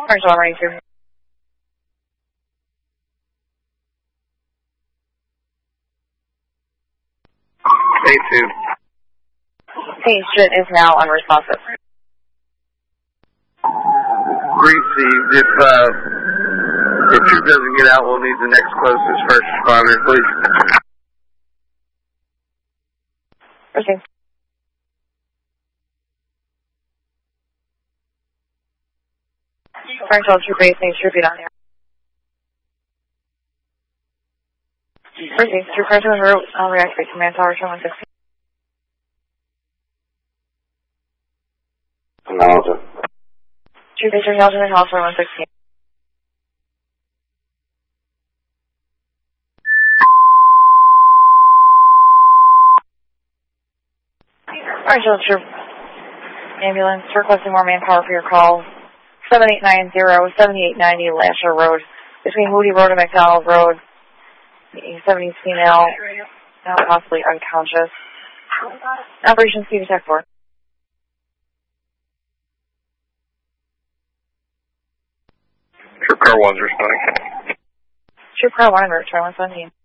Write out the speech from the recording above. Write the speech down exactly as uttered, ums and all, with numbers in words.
Orange one ready to. A two. Patient is now unresponsive. Received. If, uh, if troop doesn't get out, we'll need the next closest first responder, please. Proceed. French all troop base needs tribute on here. Proceed. Troop French on route. I'll reactivate command tower show one sixteen. Acknowledge. Troop base acknowledging the call for one sixteen. Alright, Jill, troop. Ambulance requesting more manpower for your call. seven eight nine zero, seventy-eight ninety Lasher Road. Between Moody Road and McDonald Road. seventies female, now possibly unconscious. Operation C Detect four. Troop car one's responding. Troop car one, route try one seventeen.